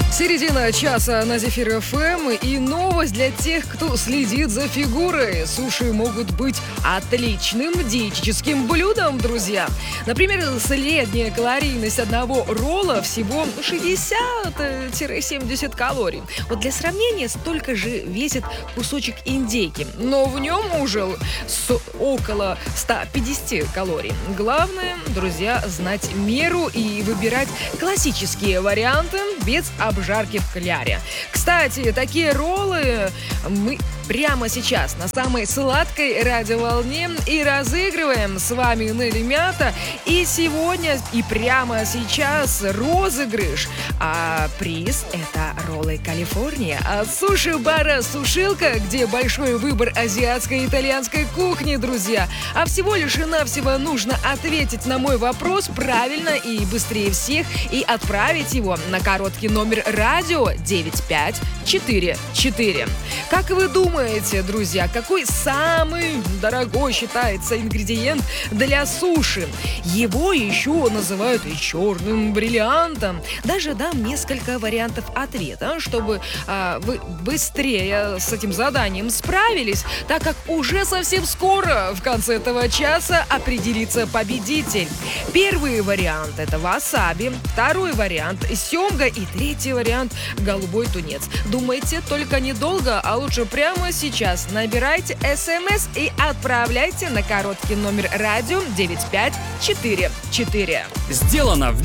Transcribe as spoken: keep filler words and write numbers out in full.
Середина часа на Зефир эф эм, и новость для тех, кто следит за фигурой. Суши могут быть отличным диетическим блюдом, друзья. Например, средняя калорийность одного ролла всего шестьдесят-семьдесят калорий. Вот для сравнения, столько же весит кусочек индейки, но в нем уже около ста пятидесяти калорий. Главное, друзья, знать меру и выбирать классические варианты без обжарки в кляре. Кстати, такие роллы мы прямо сейчас на самой сладкой радиоволне и разыгрываем. С вами Нелли Мята. И сегодня, и прямо сейчас розыгрыш. А приз — это роллы Калифорния от суши-бара «Сушилка», где большой выбор азиатской и итальянской кухни, друзья. А всего лишь и навсего нужно ответить на мой вопрос правильно и быстрее всех и отправить его на короткий номер радио девять пять четыре четыре. Как вы думаете, друзья, какой самый дорогой считается ингредиент для суши? Его еще называют и черным бриллиантом. Даже дам несколько вариантов ответа, чтобы а, вы быстрее с этим заданием справились, так как уже совсем скоро, в конце этого часа, определится победитель. Первый вариант — это васаби, второй вариант — семга и третий вариант — голубой тунец. Думайте только недолго, а лучше прямо сейчас. Набирайте смс и отправляйте на короткий номер радио девять пять четыре четыре. Сделано в